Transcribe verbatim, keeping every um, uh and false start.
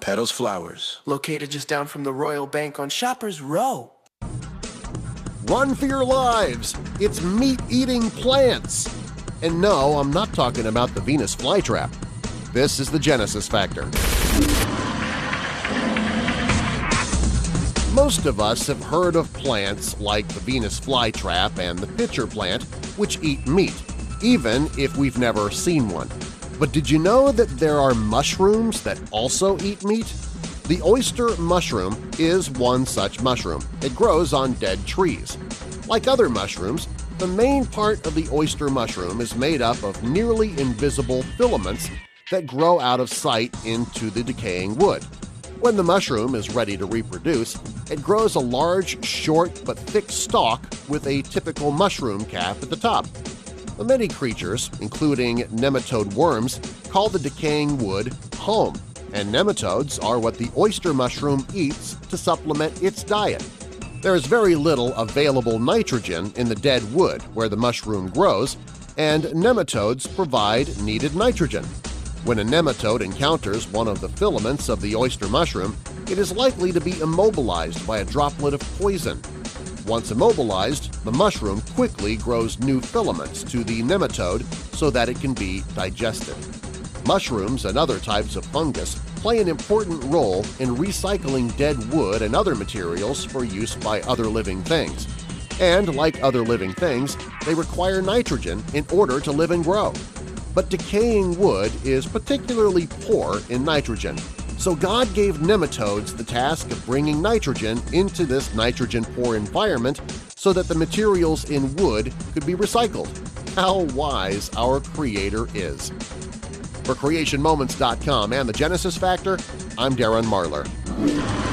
Petals Flowers, located just down from the Royal Bank on Shoppers Row. Run for your lives! It's meat-eating plants! And no, I'm not talking about the Venus flytrap. This is the Genesis Factor. Most of us have heard of plants like the Venus flytrap and the pitcher plant, which eat meat, even if we've never seen one. But did you know that there are mushrooms that also eat meat? The oyster mushroom is one such mushroom. It grows on dead trees. Like other mushrooms, the main part of the oyster mushroom is made up of nearly invisible filaments that grow out of sight into the decaying wood. When the mushroom is ready to reproduce, it grows a large, short but thick stalk with a typical mushroom cap at the top. Many creatures, including nematode worms, call the decaying wood home, and nematodes are what the oyster mushroom eats to supplement its diet. There is very little available nitrogen in the dead wood where the mushroom grows, and nematodes provide needed nitrogen. When a nematode encounters one of the filaments of the oyster mushroom, it is likely to be immobilized by a droplet of poison. Once immobilized, the mushroom quickly grows new filaments to the nematode so that it can be digested. Mushrooms and other types of fungus play an important role in recycling dead wood and other materials for use by other living things. And like other living things, they require nitrogen in order to live and grow. But decaying wood is particularly poor in nitrogen, so God gave nematodes the task of bringing nitrogen into this nitrogen-poor environment so that the materials in wood could be recycled. How wise our Creator is! For Creation Moments dot com and the Genesis Factor, I'm Darren Marlar.